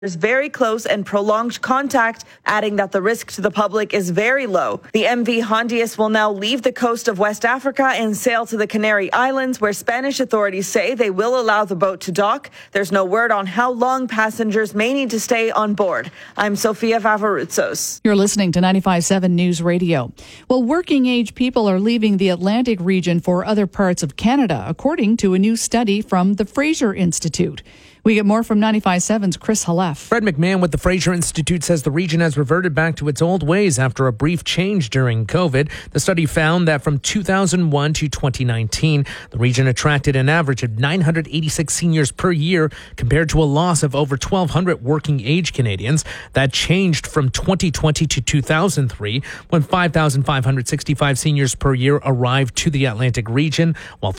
very close and prolonged contact, adding that the risk to the public is very low. The MV Hondius will now leave the coast of West Africa and sail to the Canary Islands, where Spanish authorities say they will allow the boat to dock. There's no word on how long passengers may need to stay on board. I'm Sofia Vavarutsos. You're listening to 95.7 News Radio. Well, working-age people are leaving the Atlantic region for other parts of Canada, according to a new study from the Fraser Institute. We get more from 95.7's Chris Halef. Fred McMahon with the Fraser Institute says the region has reverted back to its old ways after a brief change during COVID. The study found that from 2001 to 2019, the region attracted an average of 986 seniors per year compared to a loss of over 1,200 working-age Canadians. That changed from 2020 to 2003, when 5,565 seniors per year arrived to the Atlantic region, while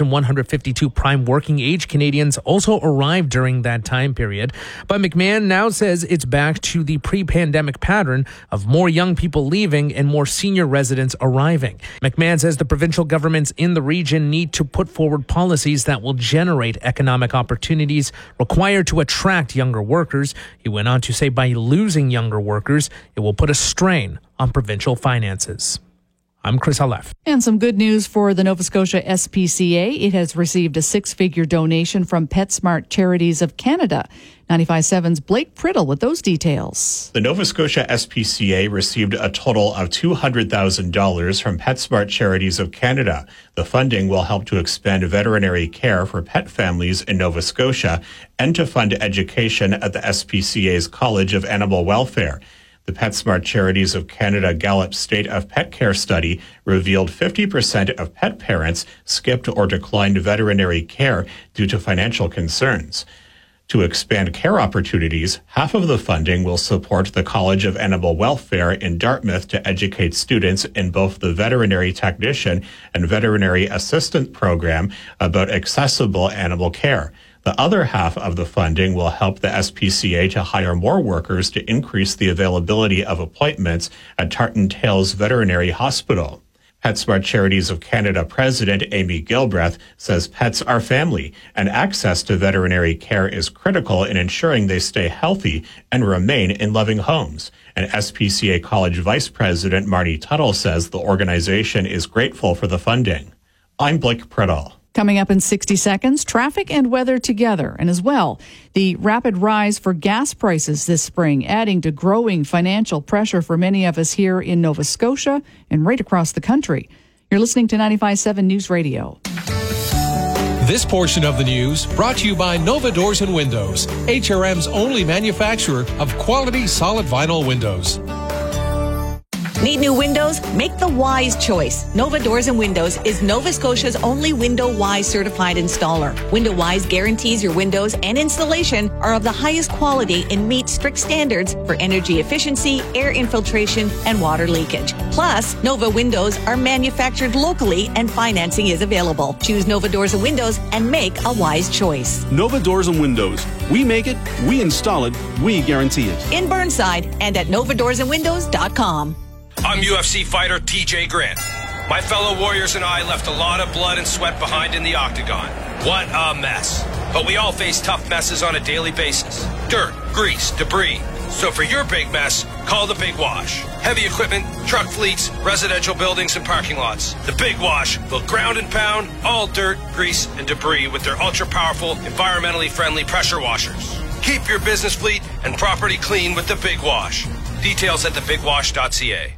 3,152 prime working-age Canadians also arrived during that time period. But McMahon now says it's back to the pre-pandemic pattern of more young people leaving and more senior residents arriving. McMahon says the provincial governments in the region need to put forward policies that will generate economic opportunities required to attract younger workers. He went on to say by losing younger workers, it will put a strain on provincial finances. I'm Chris Halef. And some good news for the Nova Scotia SPCA. It has received a six-figure donation from PetSmart Charities of Canada. 95.7's Blake Priddle with those details. The Nova Scotia SPCA received a total of $200,000 from PetSmart Charities of Canada. The funding will help to expand veterinary care for pet families in Nova Scotia and to fund education at the SPCA's College of Animal Welfare. The PetSmart Charities of Canada Gallup State of Pet Care study revealed 50% of pet parents skipped or declined veterinary care due to financial concerns. To expand care opportunities, half of the funding will support the College of Animal Welfare in Dartmouth to educate students in both the veterinary technician and veterinary assistant program about accessible animal care. The other half of the funding will help the SPCA to hire more workers to increase the availability of appointments at Tartan Tales Veterinary Hospital. PetSmart Charities of Canada President Amy Gilbreth says pets are family, and access to veterinary care is critical in ensuring they stay healthy and remain in loving homes. And SPCA College Vice President Marnie Tuttle says the organization is grateful for the funding. I'm Blake Priddle. Coming up in 60 seconds, traffic and weather together. And as well, the rapid rise for gas prices this spring, adding to growing financial pressure for many of us here in Nova Scotia and right across the country. You're listening to 95.7 News Radio. This portion of the news brought to you by Nova Doors and Windows, HRM's only manufacturer of quality solid vinyl windows. Need new windows? Make the wise choice. Nova Doors and Windows is Nova Scotia's only Window Wise certified installer. Window Wise guarantees your windows and installation are of the highest quality and meet strict standards for energy efficiency, air infiltration, and water leakage. Plus, Nova Windows are manufactured locally and financing is available. Choose Nova Doors and Windows and make a wise choice. Nova Doors and Windows. We make it, we install it, we guarantee it. In Burnside and at novadoorsandwindows.com. I'm UFC fighter TJ Grant. My fellow warriors and I left a lot of blood and sweat behind in the octagon. What a mess. But we all face tough messes on a daily basis. Dirt, grease, debris. So for your big mess, call the Big Wash. Heavy equipment, truck fleets, residential buildings, and parking lots. The Big Wash will ground and pound all dirt, grease, and debris with their ultra-powerful, environmentally friendly pressure washers. Keep your business fleet and property clean with the Big Wash. Details at thebigwash.ca.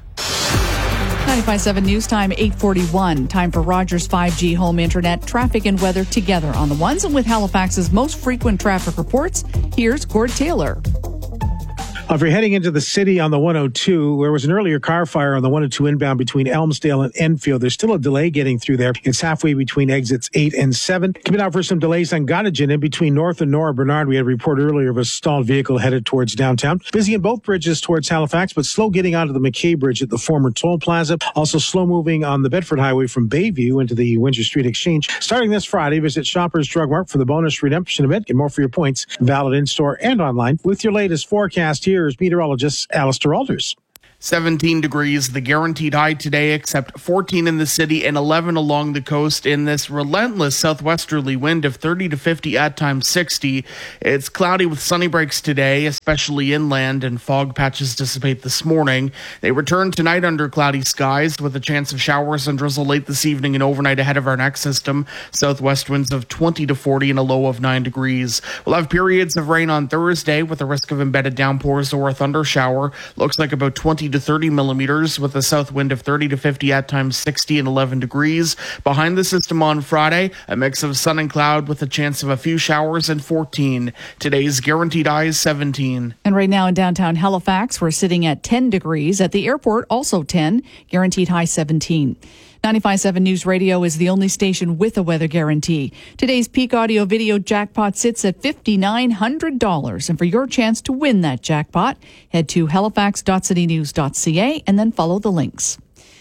95.7 News Time, 8:41. Time for Rogers 5G home internet, traffic and weather together on the ones. And with Halifax's most frequent traffic reports, here's Gord Taylor. If you're heading into the city on the 102, there was an earlier car fire on the 102 inbound between Elmsdale and Enfield. There's still a delay getting through there. It's halfway between exits 8 and 7. Coming out for some delays on Gottingen in between North and Nora Bernard. We had a report earlier of a stalled vehicle headed towards downtown. Busy in both bridges towards Halifax, but slow getting onto the McKay Bridge at the former toll plaza. Also slow moving on the Bedford Highway from Bayview into the Windsor Street Exchange. Starting this Friday, visit Shoppers Drug Mart for the bonus redemption event. Get more for your points. Valid in-store and online. With your latest forecast, here's meteorologist Alistair Alders. 17 degrees, the guaranteed high today, except 14 in the city and 11 along the coast in this relentless southwesterly wind of 30 to 50, at times 60. It's cloudy with sunny breaks today, especially inland, and fog patches dissipate this morning. They return tonight under cloudy skies with a chance of showers and drizzle late this evening and overnight ahead of our next system. Southwest winds of 20 to 40 and a low of 9 degrees. We'll have periods of rain on Thursday with a risk of embedded downpours or a thunder shower. Looks like about 20 to 30 millimeters with a south wind of 30 to 50, at times 60 and 11 degrees. Behind the system on Friday, a mix of sun and cloud with a chance of a few showers and 14. Today's guaranteed high is 17. And right now in downtown Halifax, we're sitting at 10 degrees. At the airport, also 10, guaranteed high 17. 95.7 News Radio is the only station with a weather guarantee. Today's Peak Audio Video jackpot sits at $5,900. And for your chance to win that jackpot, head to halifax.citynews.ca and then follow the links.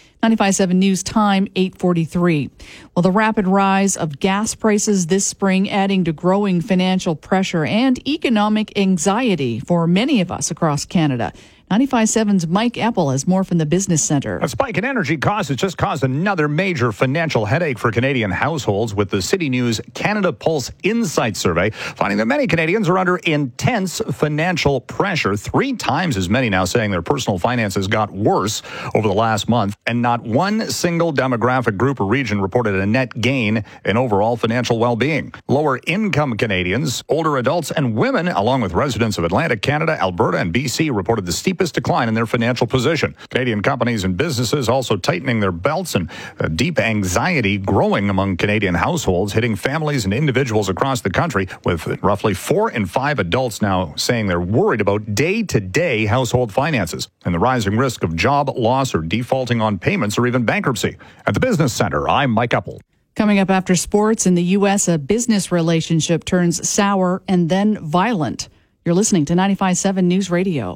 95.7 News Time, 8:43. Well, the rapid rise of gas prices this spring adding to growing financial pressure and economic anxiety for many of us across Canada. 95.7's Mike Eppel has more from the Business Centre. A spike in energy costs has just caused another major financial headache for Canadian households, with the City News Canada Pulse Insight Survey finding that many Canadians are under intense financial pressure. 3 times as many now saying their personal finances got worse over the last month, and not one single demographic group or region reported a net gain in overall financial well-being. Lower income Canadians, older adults, and women, along with residents of Atlantic Canada, Alberta, and BC, reported the steepest decline in their financial position. Canadian companies and businesses also tightening their belts, and deep anxiety growing among Canadian households, hitting families and individuals across the country, with roughly 4 in 5 adults now saying they're worried about day-to-day household finances and the rising risk of job loss or defaulting on payments or even bankruptcy. At the Business Centre, I'm Mike Eppel. Coming up after sports, in the U.S., a business relationship turns sour and then violent. You're listening to 95.7 News Radio.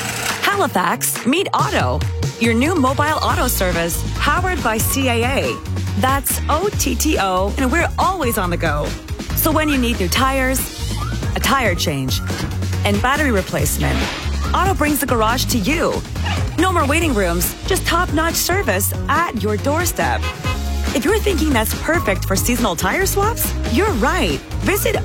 Halifax, meet Auto, your new mobile auto service powered by CAA. That's OTTO, and we're always on the go. So when you need new tires, a tire change, and battery replacement, Auto brings the garage to you. No more waiting rooms, just top-notch service at your doorstep. If you're thinking that's perfect for seasonal tire swaps, you're right. Visit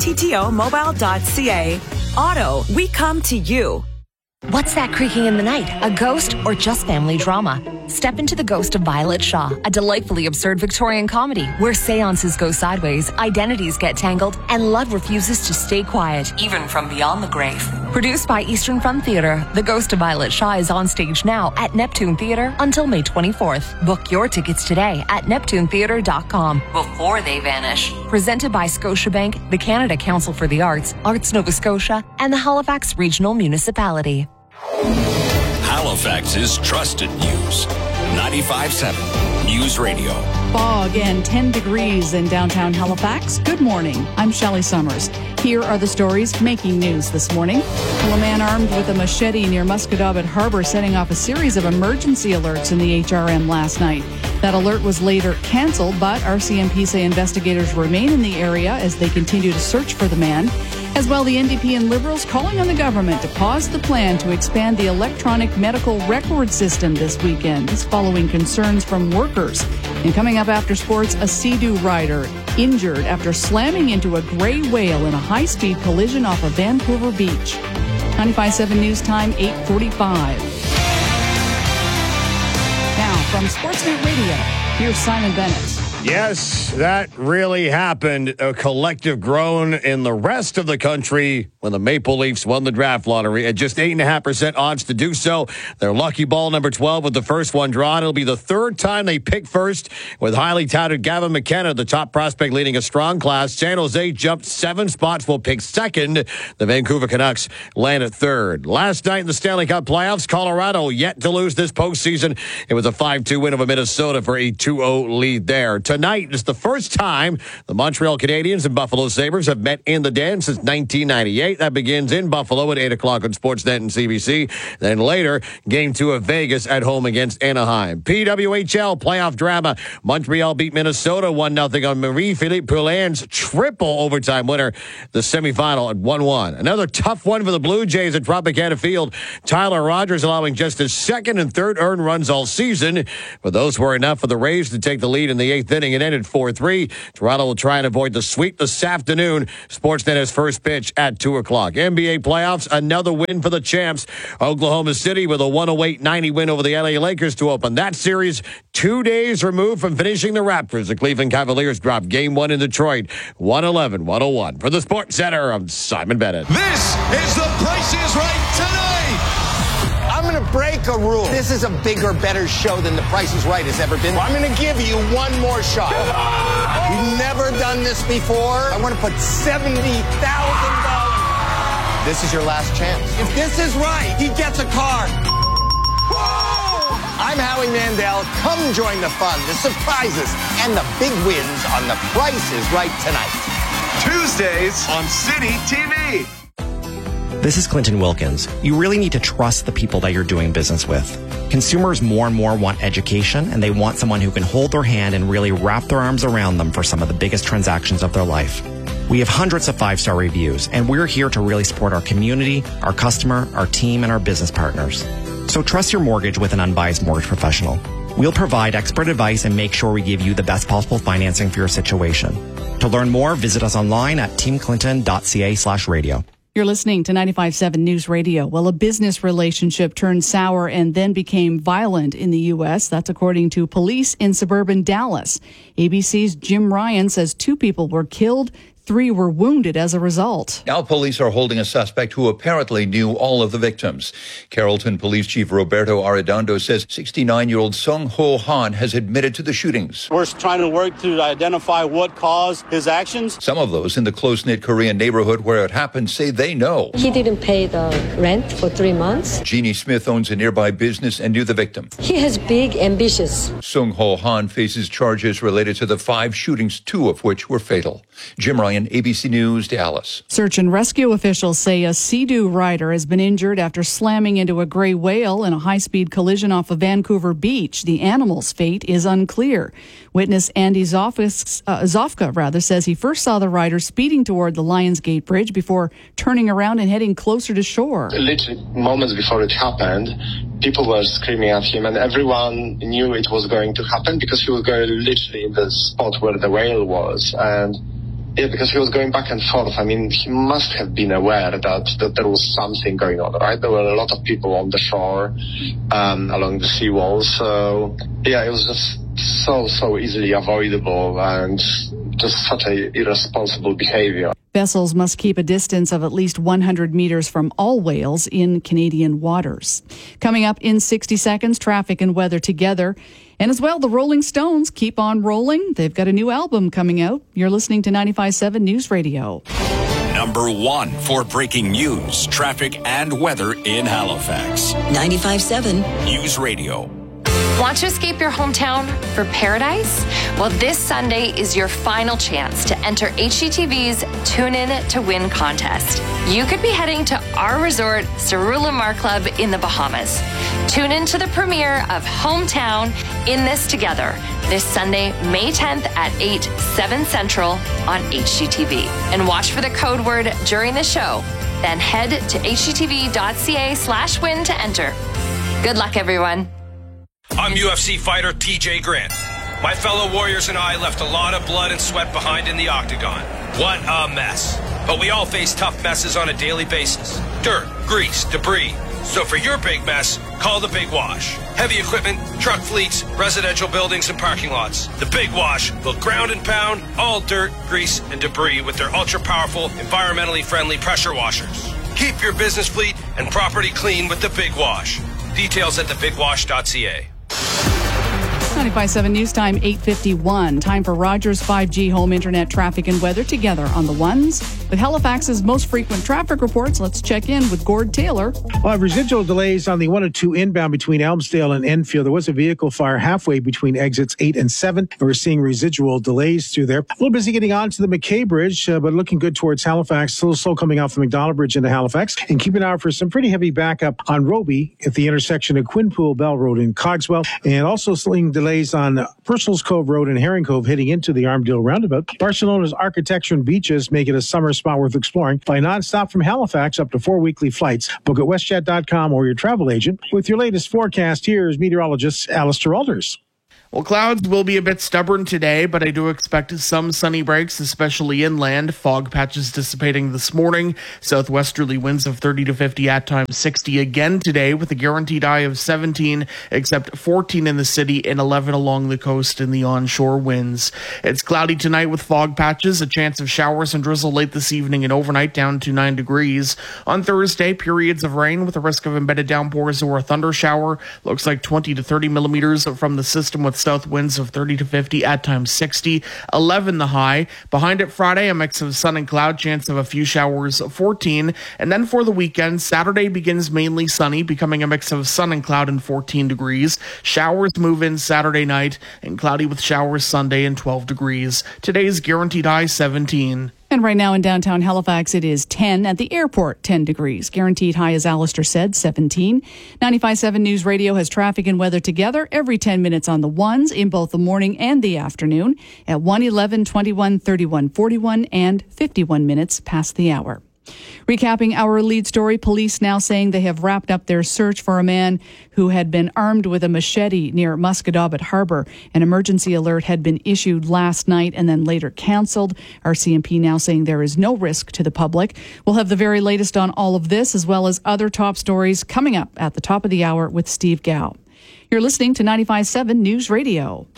OTTOmobile.ca. Auto, we come to you. What's that creaking in the night? A ghost or just family drama? Step into The Ghost of Violet Shaw, a delightfully absurd Victorian comedy where seances go sideways, identities get tangled, and love refuses to stay quiet, even from beyond the grave. Produced by Eastern Front Theatre, The Ghost of Violet Shaw is on stage now at Neptune Theatre until May 24th. Book your tickets today at neptunetheatre.com before they vanish. Presented by Scotiabank, the Canada Council for the Arts, Arts Nova Scotia, and the Halifax Regional Municipality. Halifax's trusted news. 95.7 News Radio. Fog and 10 degrees in downtown Halifax. Good morning. I'm Shelley Summers. Here are the stories making news this morning. A man armed with a machete near Musquodoboit Harbor setting off a series of emergency alerts in the HRM last night. That alert was later canceled, but RCMP say investigators remain in the area as they continue to search for the man. As well, the NDP and Liberals calling on the government to pause the plan to expand the electronic medical record system this weekend. This following concerns from workers. And coming up after sports, a Sea-Doo rider injured after slamming into a gray whale in a high-speed collision off of Vancouver Beach. 95.7 News Time, 8:45. Now, from Sportsnet Radio, here's Simon Bennett. Yes, that really happened. A collective groan in the rest of the country when the Maple Leafs won the draft lottery at just 8.5% odds to do so. Their lucky ball number 12 with the first one drawn. It'll be the third time they pick first, with highly touted Gavin McKenna, the top prospect, leading a strong class. San Jose jumped 7 spots, will pick second. The Vancouver Canucks land at third. Last night in the Stanley Cup playoffs, Colorado yet to lose this postseason. It was a 5-2 win over Minnesota for a 2-0 lead there. tonight. It's the first time the Montreal Canadiens and Buffalo Sabres have met in the Den since 1998. That begins in Buffalo at 8 o'clock on Sportsnet and CBC. Then later, Game 2 of Vegas at home against Anaheim. PWHL playoff drama. Montreal beat Minnesota 1-0 on Marie-Philippe Poulin's triple overtime winner. The semifinal at 1-1. Another tough one for the Blue Jays at Tropicana Field. Tyler Rogers allowing just his second and third earned runs all season, but those were enough for the Rays to take the lead in the eighth inning. It ended 4-3. Toronto will try and avoid the sweep this afternoon. Sportsnet has first pitch at 2 o'clock. NBA playoffs, another win for the champs. Oklahoma City with a 108-90 win over the LA Lakers to open that series. 2 days removed from finishing the Raptors. The Cleveland Cavaliers dropped Game 1 in Detroit, 111-101. For the Sports Center, I'm Simon Bennett. This is The Price is Right tonight. I'm going to break a rule. This is a bigger, better show than The Price is Right has ever been. I'm going to give you one more shot. We've never done this before. I want to put $70,000. This is your last chance. If this is right, he gets a car. Whoa! I'm Howie Mandel. Come join the fun, the surprises, and the big wins on The Price is Right tonight. Tuesdays on City TV. This is Clinton Wilkins. You really need to trust the people that you're doing business with. Consumers more and more want education, and they want someone who can hold their hand and really wrap their arms around them for some of the biggest transactions of their life. We have hundreds of 5-star reviews, and we're here to really support our community, our customer, our team, and our business partners. So trust your mortgage with an unbiased mortgage professional. We'll provide expert advice and make sure we give you the best possible financing for your situation. To learn more, visit us online at teamclinton.ca/radio. You're listening to 95.7 News Radio. Well, a business relationship turned sour and then became violent in the U.S. That's according to police in suburban Dallas. ABC's Jim Ryan says 2 people were killed. 3 were wounded as a result. Now police are holding a suspect who apparently knew all of the victims. Carrollton Police Chief Roberto Arredondo says 69-year-old Sung Ho Han has admitted to the shootings. We're trying to work to identify what caused his actions. Some of those in the close-knit Korean neighborhood where it happened say they know. He didn't pay the rent for 3 months. Jeannie Smith owns a nearby business and knew the victim. He has big ambitions. Sung Ho Han faces charges related to the 5 shootings, 2 of which were fatal. Jim Ryan, ABC News, Dallas. Search and rescue officials say a Sea-Doo rider has been injured after slamming into a gray whale in a high-speed collision off of Vancouver Beach. The animal's fate is unclear. Witness Andy Zofka says he first saw the rider speeding toward the Lionsgate Bridge before turning around and heading closer to shore. Literally moments before it happened, people were screaming at him, and everyone knew it was going to happen because he was going literally in the spot where the whale was. And yeah, because he was going back and forth. I mean, he must have been aware that there was something going on, right? There were a lot of people on the shore, along the seawall. So, yeah, it was just so easily avoidable and just such a irresponsible behavior. Vessels must keep a distance of at least 100 meters from all whales in Canadian waters. Coming up in 60 seconds, traffic and weather together. And as well, the Rolling Stones keep on rolling. They've got a new album coming out. You're listening to 95.7 News Radio. Number 1 for breaking news, traffic, and weather in Halifax. 95.7 News Radio. Want to escape your hometown for paradise? Well, this Sunday is your final chance to enter HGTV's Tune In to Win contest. You could be heading to our resort, Cerullimar Club in the Bahamas. Tune in to the premiere of Hometown In This Together this Sunday, May 10th at 8/7 Central on HGTV. And watch for the code word during the show. Then head to hgtv.ca/win to enter. Good luck, everyone. I'm UFC fighter TJ Grant. My fellow warriors and I left a lot of blood and sweat behind in the octagon. What a mess. But we all face tough messes on a daily basis. Dirt, grease, debris. So for your big mess, call the Big Wash. Heavy equipment, truck fleets, residential buildings, and parking lots. The Big Wash will ground and pound all dirt, grease, and debris with their ultra-powerful, environmentally friendly pressure washers. Keep your business fleet and property clean with the Big Wash. Details at thebigwash.ca. 95.7 News Time, 8:51. Time for Rogers 5G home internet traffic and weather together on the ones With Halifax's most frequent traffic reports, let's check in with Gord Taylor. We'll have residual delays on the 102 inbound between Elmsdale and Enfield. There was a vehicle fire halfway between exits 8 and 7, and we're seeing residual delays through there. A little busy getting on to the McKay Bridge, but looking good towards Halifax. A little slow coming off the McDonald Bridge into Halifax. And keep an eye out for some pretty heavy backup on Roby at the intersection of Quinpool Bell Road in Cogswell. And also seeing delays on Purcell's Cove Road and Herring Cove heading into the Armadale Roundabout. Barcelona's architecture and beaches make it a summer spot worth exploring. Fly nonstop from Halifax up to 4 weekly flights. Book at westjet.com or your travel agent. With your latest forecast, here's meteorologist Alistair Alders. Well, clouds will be a bit stubborn today, but I do expect some sunny breaks, especially inland. Fog patches dissipating this morning. Southwesterly winds of 30 to 50, at times 60 again today, with a guaranteed high of 17, except 14 in the city and 11 along the coast in the onshore winds. It's cloudy tonight with fog patches, a chance of showers and drizzle late this evening and overnight down to 9 degrees. On Thursday, periods of rain with a risk of embedded downpours or a thunder shower. Looks like 20 to 30 millimeters from the system with south winds of 30 to 50, at times 60, 11 the high. Behind it Friday, a mix of sun and cloud, chance of a few showers, 14. And then for the weekend, Saturday begins mainly sunny, becoming a mix of sun and cloud and 14 degrees. Showers move in Saturday night and cloudy with showers Sunday and 12 degrees. Today's guaranteed high 17. And right now in downtown Halifax, it is 10. At the airport, 10 degrees. Guaranteed high, as Alistair said, 17. 95.7 News Radio has traffic and weather together every 10 minutes on the ones in both the morning and the afternoon at 1, 11, 21, 31, 41, and 51 minutes past the hour. Recapping our lead story, police now saying they have wrapped up their search for a man who had been armed with a machete near Musquodoboit Harbor. An emergency alert had been issued last night and then later canceled. RCMP now saying there is no risk to the public. We'll have the very latest on all of this, as well as other top stories, coming up at the top of the hour with Steve Gow. You're listening to 95.7 News Radio.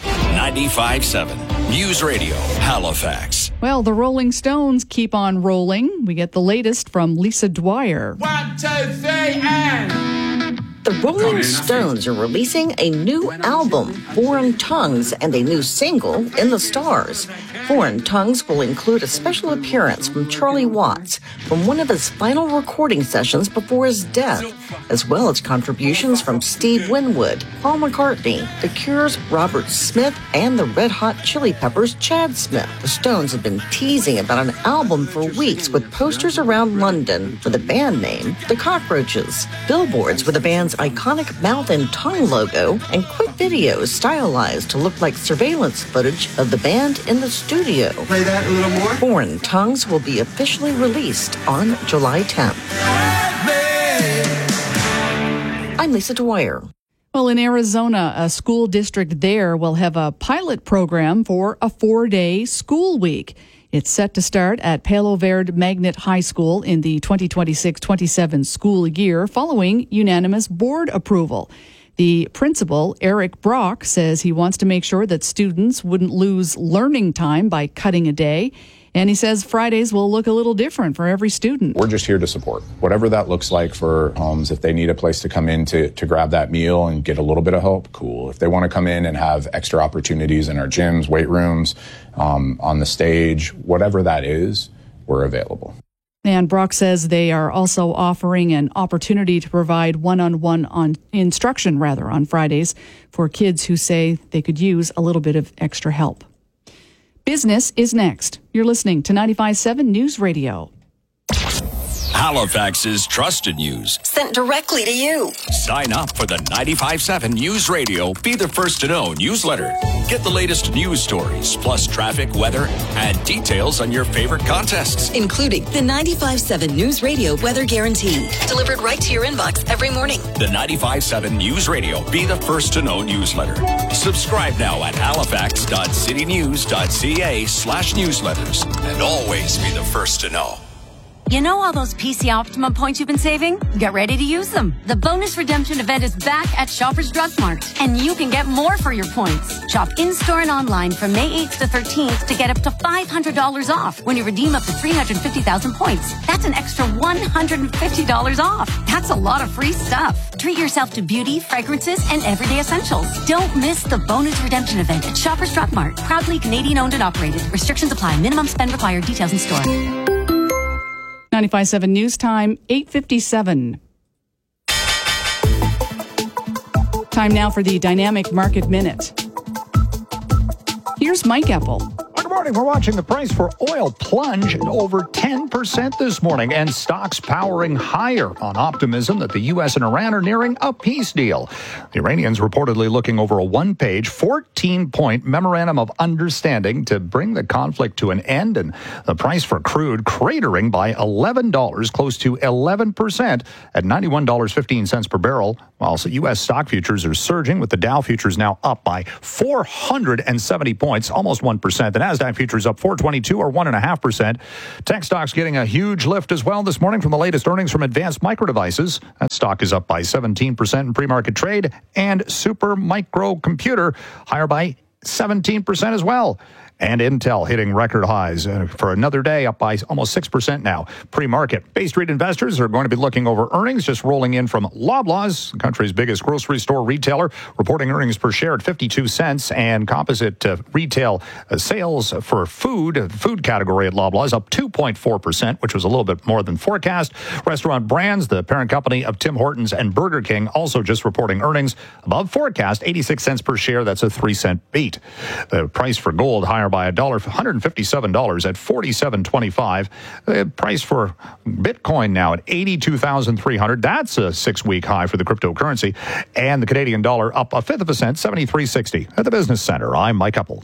95.7 News Radio, Halifax. Well, the Rolling Stones keep on rolling. We get the latest from Lisa Dwyer. 1, 2, 3, and... The Rolling Stones are releasing a new album, Foreign Tongues, and a new single, In the Stars. Foreign Tongues will include a special appearance from Charlie Watts from one of his final recording sessions before his death, as well as contributions from Steve Winwood, Paul McCartney, The Cure's Robert Smith, and the Red Hot Chili Peppers' Chad Smith. The Stones have been teasing about an album for weeks with posters around London for the band name, The Cockroaches, billboards with the band's iconic mouth and tongue logo, and quick videos stylized to look like surveillance footage of the band in the studio. Play that a little more. Foreign Tongues will be officially released on July 10th. I'm Lisa Dwyer. Well, in Arizona, a school district there will have a pilot program for a 4-day school week. It's set to start at Palo Verde Magnet High School in the 2026-27 school year, following unanimous board approval. The principal, Eric Brock, says he wants to make sure that students wouldn't lose learning time by cutting a day. And he says Fridays will look a little different for every student. We're just here to support whatever that looks like for homes. If they need a place to come in to grab that meal and get a little bit of help, cool. If they want to come in and have extra opportunities in our gyms, weight rooms, on the stage, whatever that is, we're available. And Brock says they are also offering an opportunity to provide one-on-one instruction on Fridays for kids who say they could use a little bit of extra help. Business is next. You're listening to 95.7 News Radio. Halifax's trusted news. Sent directly to you. Sign up for the 95.7 News Radio Be the First to Know newsletter. Get the latest news stories, plus traffic, weather, and details on your favorite contests, including the 95.7 News Radio Weather Guarantee. Delivered right to your inbox every morning. The 95.7 News Radio Be the First to Know newsletter. Subscribe now at halifax.citynews.ca/newsletters. And always be the first to know. You know all those PC Optimum points you've been saving? Get ready to use them. The bonus redemption event is back at Shoppers Drug Mart, and you can get more for your points. Shop in-store and online from May 8th to 13th to get up to $500 off when you redeem up to 350,000 points. That's an extra $150 off. That's a lot of free stuff. Treat yourself to beauty, fragrances, and everyday essentials. Don't miss the bonus redemption event at Shoppers Drug Mart. Proudly Canadian owned and operated. Restrictions apply. Minimum spend required. Details in store. 95.7 News Time, 8:57. Time now for the Dynamic Market Minute. Here's Mike Epple. Good morning. We're watching the price for oil plunge over 10% this morning, and stocks powering higher on optimism that the U.S. and Iran are nearing a peace deal. The Iranians reportedly looking over a one-page, 14-point memorandum of understanding to bring the conflict to an end, and the price for crude cratering by $11, close to 11%, at $91.15 per barrel, while U.S. stock futures are surging, with the Dow futures now up by 470 points, almost 1%. The Nasdaq futures up 422 or 1.5%. Tech stocks getting a huge lift as well this morning from the latest earnings from Advanced Micro Devices. That stock is up by 17% in pre-market trade, and Super Micro Computer higher by 17% as well. And Intel hitting record highs for another day, up by almost 6% now. Pre-market. Bay Street investors are going to be looking over earnings, just rolling in from Loblaws, the country's biggest grocery store retailer, reporting earnings per share at 52 cents, and composite retail sales for food category at Loblaws up 2.4%, which was a little bit more than forecast. Restaurant Brands, the parent company of Tim Hortons and Burger King, also just reporting earnings above forecast, 86 cents per share. That's a 3-cent beat. The price for gold higher by $157 at $47.25. The price for Bitcoin now at $82,300. That's a 6-week high for the cryptocurrency. And the Canadian dollar up a fifth of a cent, 73.60. At the Business Center, I'm Mike Epple.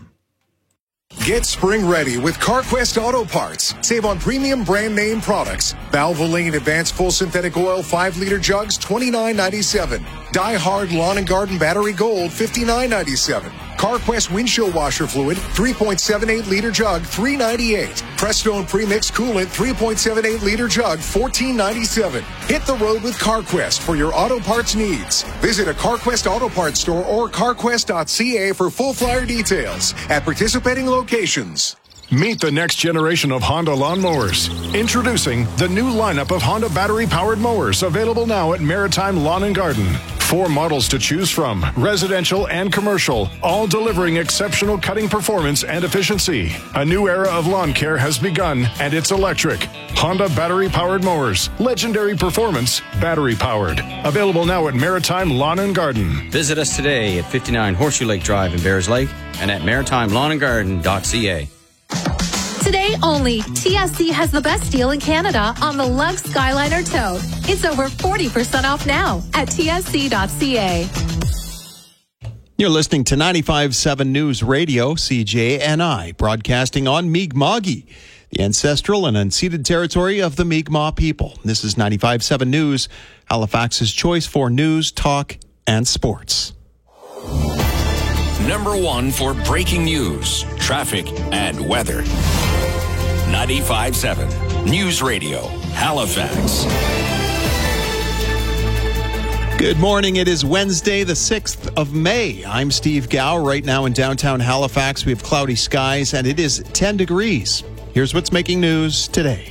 Get spring ready with CarQuest Auto Parts. Save on premium brand name products. Valvoline Advanced Full Synthetic Oil 5-liter jugs, $29.97. Die Hard Lawn and Garden Battery Gold, $59.97. CarQuest Windshield Washer Fluid, 3.78-liter jug, $3.98. Prestone Premix Coolant, 3.78-liter jug, $14.97. Hit the road with CarQuest for your auto parts needs. Visit a CarQuest Auto Parts store or carquest.ca for full flyer details at participating locations. Meet the next generation of Honda lawnmowers. Introducing the new lineup of Honda battery-powered mowers, available now at Maritime Lawn and Garden. 4 models to choose from, residential and commercial, all delivering exceptional cutting performance and efficiency. A new era of lawn care has begun, and it's electric. Honda battery-powered mowers. Legendary performance, battery-powered. Available now at Maritime Lawn and Garden. Visit us today at 59 Horseshoe Lake Drive in Bears Lake and at maritimelawnandgarden.ca. Today only, TSC has the best deal in Canada on the Lux Skyliner Tote. It's over 40% off now at tsc.ca. You're listening to 95.7 News Radio, CJNI, broadcasting on Mi'kma'ki, the ancestral and unceded territory of the Mi'kmaq people. This is 95.7 News, Halifax's choice for news, talk, and sports. Number 1 for breaking news, traffic, and weather. 95.7 News Radio, Halifax. Good morning. It is Wednesday, the 6th of May. I'm Steve Gow. Right now in downtown Halifax, we have cloudy skies, and it is 10 degrees. Here's what's making news today.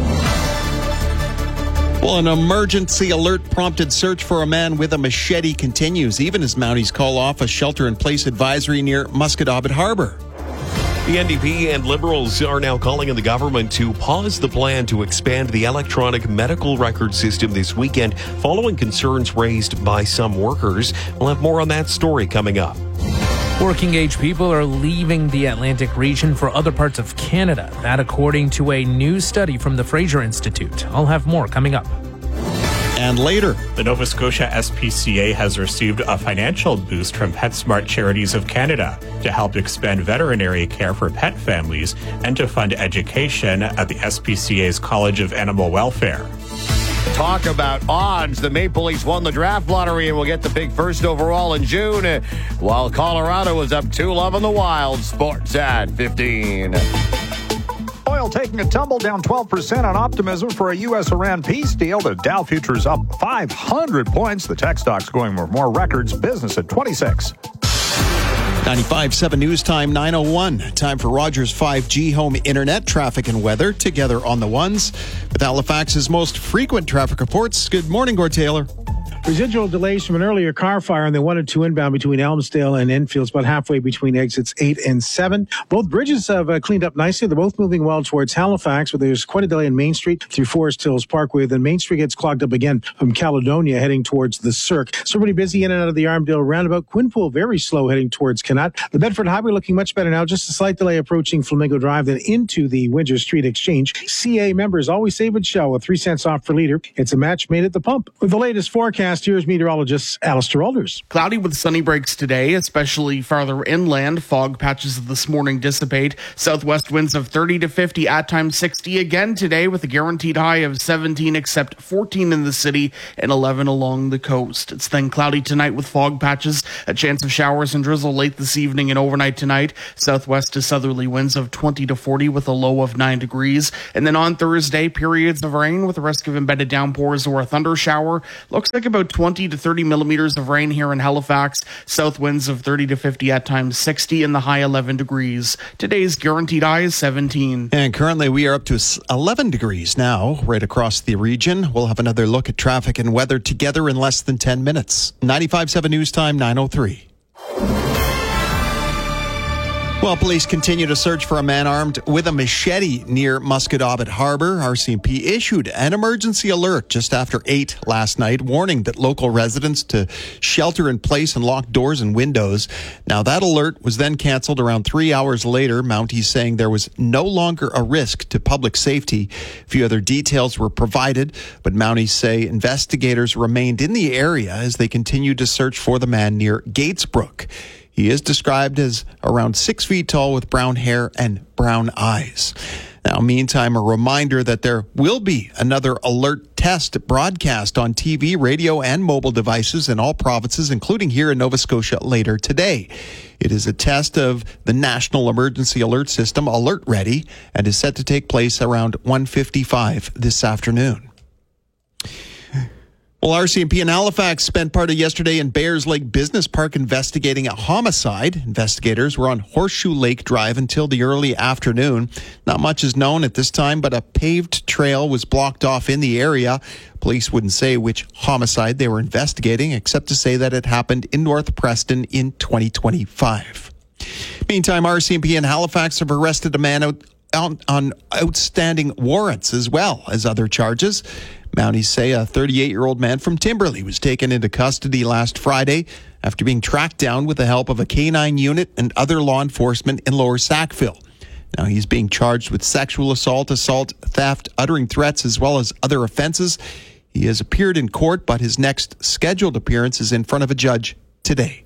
Well, an emergency alert prompted search for a man with a machete continues, even as Mounties call off a shelter-in-place advisory near Musquodoboit Harbor. The NDP and Liberals are now calling on the government to pause the plan to expand the electronic medical record system this weekend, following concerns raised by some workers. We'll have more on that story coming up. Working-age people are leaving the Atlantic region for other parts of Canada. That according to a new study from the Fraser Institute. I'll have more coming up. And later, the Nova Scotia SPCA has received a financial boost from PetSmart Charities of Canada to help expand veterinary care for pet families and to fund education at the SPCA's College of Animal Welfare. Talk about odds. The Maple Leafs won the draft lottery and will get the big first overall in June, while Colorado was up 2-0 on the Wild. Sports at 15. Oil taking a tumble, down 12% on optimism for a U.S.-Iran peace deal. The Dow futures up 500 points. The tech stocks going with more records. Business at 26. 95.7 News Time, 9:01. Time for Rogers 5G home internet, traffic and weather together on the ones with Halifax's most frequent traffic reports. Good morning, Gord Taylor. Residual delays from an earlier car fire on the 102 inbound between Elmsdale and Enfield, about halfway between exits 8 and 7. Both bridges have cleaned up nicely. They're both moving well towards Halifax, but there's quite a delay in Main Street through Forest Hills Parkway. Then Main Street gets clogged up again from Caledonia heading towards the Cirque. So pretty busy in and out of the Armdale roundabout. Quinpool very slow heading towards Canut. The Bedford Highway looking much better now. Just a slight delay approaching Flamingo Drive, then into the Windsor Street Exchange. CA members always save with Shell with 3 cents off per liter. It's a match made at the pump. With the latest forecast, here's meteorologist Alistair Alders. Cloudy with sunny breaks today, especially farther inland. Fog patches this morning dissipate. Southwest winds of 30 to 50, at times 60 again today, with a guaranteed high of 17, except 14 in the city and 11 along the coast. It's then cloudy tonight with fog patches, a chance of showers and drizzle late this evening and overnight tonight. Southwest to southerly winds of 20 to 40 with a low of 9 degrees. And then on Thursday, periods of rain with a risk of embedded downpours or a thunder shower. Looks like about 20 to 30 millimeters of rain here in Halifax. South winds of 30 to 50, at times 60, and the high 11 degrees. Today's guaranteed high is 17. And currently we are up to 11 degrees now, right across the region. We'll have another look at traffic and weather together in less than 10 minutes. 95.7 News Time, 9:03. Well, police continue to search for a man armed with a machete near Musquodoboit Harbor. RCMP issued an emergency alert just after 8 last night, warning that local residents to shelter in place and lock doors and windows. Now, that alert was then canceled around 3 hours later. Mounties saying there was no longer a risk to public safety. A few other details were provided, but Mounties say investigators remained in the area as they continued to search for the man near Gatesbrook. He is described as around 6 feet tall with brown hair and brown eyes. Now, meantime, a reminder that there will be another alert test broadcast on TV, radio, and mobile devices in all provinces, including here in Nova Scotia later today. It is a test of the National Emergency Alert System, Alert Ready, and is set to take place around 1:55 this afternoon. Well, RCMP in Halifax spent part of yesterday in Bayers Lake Business Park investigating a homicide. Investigators were on Horseshoe Lake Drive until the early afternoon. Not much is known at this time, but a paved trail was blocked off in the area. Police wouldn't say which homicide they were investigating, except to say that it happened in North Preston in 2025. Meantime, RCMP in Halifax have arrested a man on outstanding warrants as well as other charges. Mounties say a 38-year-old man from Timberley was taken into custody last Friday after being tracked down with the help of a K-9 unit and other law enforcement in Lower Sackville. Now he's being charged with sexual assault, theft, uttering threats, as well as other offenses. He has appeared in court, but his next scheduled appearance is in front of a judge today.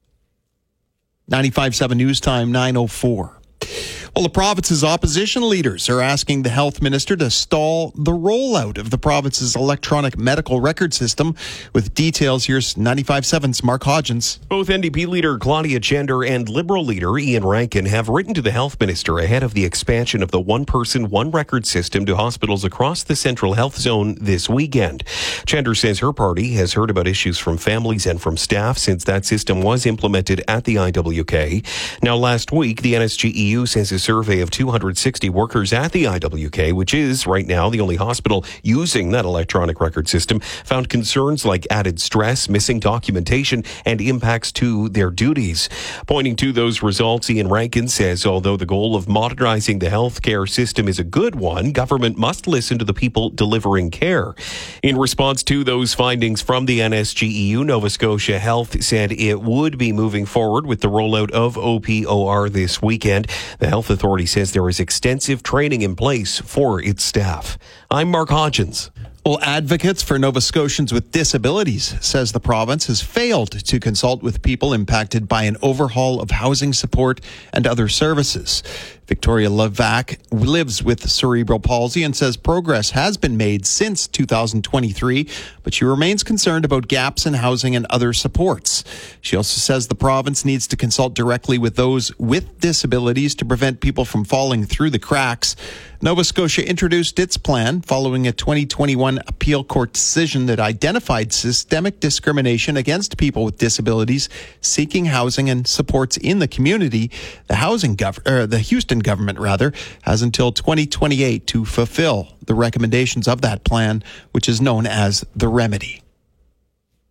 95.7 News Time, 9:04. Well, the province's opposition leaders are asking the health minister to stall the rollout of the province's electronic medical record system. With details, here's 95.7's Mark Hodgins. Both NDP leader Claudia Gender and Liberal leader Ian Rankin have written to the health minister ahead of the expansion of the one-person, one-record system to hospitals across the Central Health Zone this weekend. Gender says her party has heard about issues from families and from staff since that system was implemented at the IWK. Now, last week, the NSGEU says a survey of 260 workers at the IWK, which is right now the only hospital using that electronic record system, found concerns like added stress, missing documentation, and impacts to their duties. Pointing to those results, Ian Rankin says although the goal of modernizing the healthcare system is a good one, government must listen to the people delivering care. In response to those findings from the NSGEU, Nova Scotia Health said it would be moving forward with the rollout of OPOR this weekend. The health authority says there is extensive training in place for its staff. I'm Mark Hodgins. Well, advocates for Nova Scotians with disabilities says the province has failed to consult with people impacted by an overhaul of housing support and other services. Victoria Levac lives with cerebral palsy and says progress has been made since 2023, but she remains concerned about gaps in housing and other supports. She also says the province needs to consult directly with those with disabilities to prevent people from falling through the cracks. Nova Scotia introduced its plan following a 2021 appeal court decision that identified systemic discrimination against people with disabilities seeking housing and supports in the community. The Houston government has until 2028 to fulfill the recommendations of that plan, which is known as the Remedy.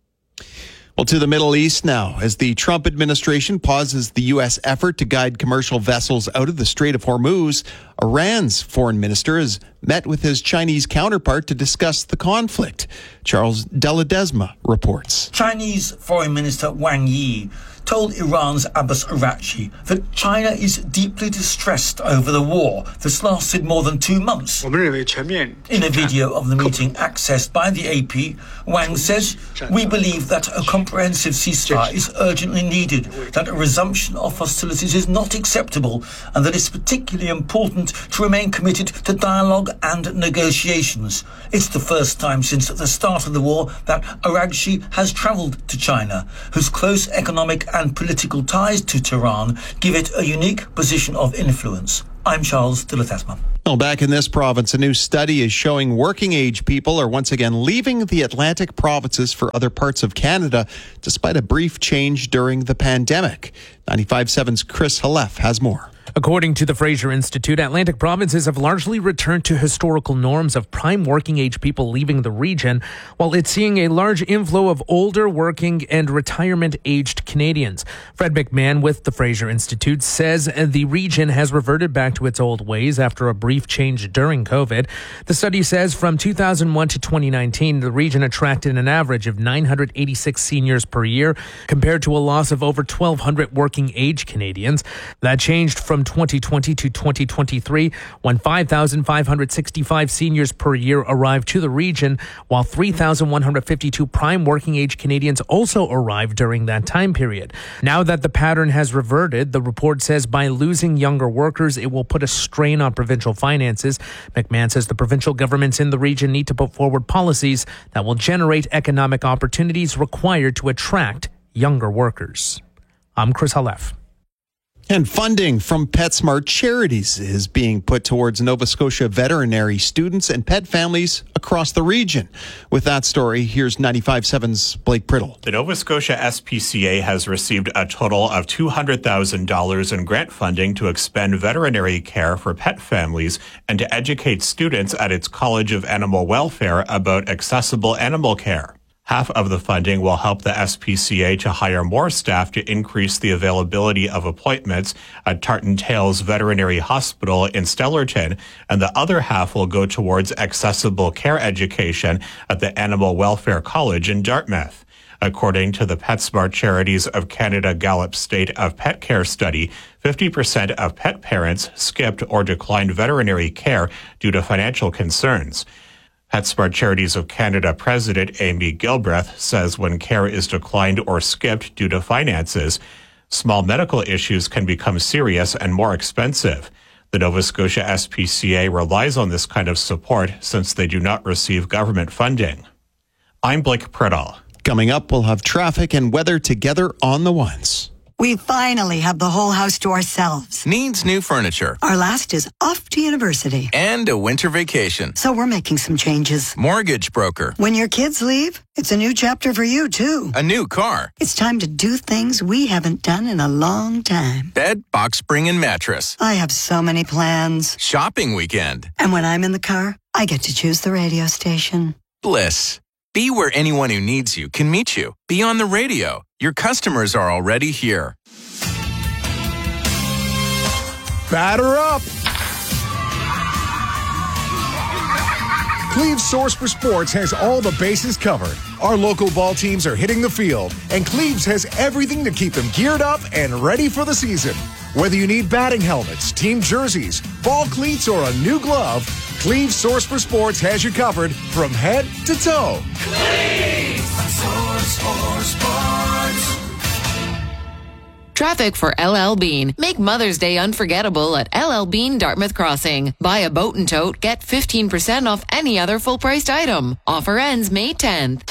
Well, to the Middle East now, as the Trump administration pauses the U.S. effort to guide commercial vessels out of the Strait of Hormuz, Iran's foreign minister has met with his Chinese counterpart to discuss the conflict. Charles De Ledesma reports. Chinese Foreign Minister Wang Yi told Iran's Abbas Araghchi that China is deeply distressed over the war that's lasted more than 2 months. In a video of the meeting accessed by the AP, Wang says, "We believe that a comprehensive ceasefire is urgently needed, that a resumption of hostilities is not acceptable, and that it's particularly important to remain committed to dialogue and negotiations." It's the first time since the start of the war that Araghchi has travelled to China, whose close economic and political ties to Tehran give it a unique position of influence. I'm Charles De Ledesma. Well, back in this province, a new study is showing working-age people are once again leaving the Atlantic provinces for other parts of Canada, despite a brief change during the pandemic. 95.7's Chris Halef has more. According to the Fraser Institute, Atlantic provinces have largely returned to historical norms of prime working age people leaving the region, while it's seeing a large inflow of older working and retirement-aged Canadians. Fred McMahon with the Fraser Institute says the region has reverted back to its old ways after a brief change during COVID. The study says from 2001 to 2019, the region attracted an average of 986 seniors per year, compared to a loss of over 1,200 working age Canadians. That changed from 2020 to 2023, when 5,565 seniors per year arrived to the region, while 3,152 prime working age Canadians also arrived during that time period. Now that the pattern has reverted, the report says by losing younger workers, it will put a strain on provincial finances. McMahon says the provincial governments in the region need to put forward policies that will generate economic opportunities required to attract younger workers. I'm Chris Halef. And funding from PetSmart Charities is being put towards Nova Scotia veterinary students and pet families across the region. With that story, here's 95.7's Blake Priddle. The Nova Scotia SPCA has received a total of $200,000 in grant funding to expand veterinary care for pet families and to educate students at its College of Animal Welfare about accessible animal care. Half of the funding will help the SPCA to hire more staff to increase the availability of appointments at Tartan Tales Veterinary Hospital in Stellarton, and the other half will go towards accessible care education at the Animal Welfare College in Dartmouth. According to the PetSmart Charities of Canada Gallup State of Pet Care study, 50% of pet parents skipped or declined veterinary care due to financial concerns. PetSmart Charities of Canada President Amy Gilbreth says when care is declined or skipped due to finances, small medical issues can become serious and more expensive. The Nova Scotia SPCA relies on this kind of support since they do not receive government funding. I'm Blake Priddle. Coming up, we'll have traffic and weather together on the ones. We finally have the whole house to ourselves. Needs new furniture. Our last is off to university. And a winter vacation. So we're making some changes. Mortgage broker. When your kids leave, it's a new chapter for you, too. A new car. It's time to do things we haven't done in a long time. Bed, box spring, and mattress. I have so many plans. Shopping weekend. And when I'm in the car, I get to choose the radio station. Bliss. Be where anyone who needs you can meet you. Be on the radio. Your customers are already here. Batter up! Cleve's Source for Sports has all the bases covered. Our local ball teams are hitting the field, and Cleve's has everything to keep them geared up and ready for the season. Whether you need batting helmets, team jerseys, ball cleats, or a new glove, Cleve's Source for Sports has you covered from head to toe. Cleve's Source for Sports. Traffic for LL Bean. Make Mother's Day unforgettable at LL Bean Dartmouth Crossing. Buy a boat and tote, get 15% off any other full-priced item. Offer ends May 10th.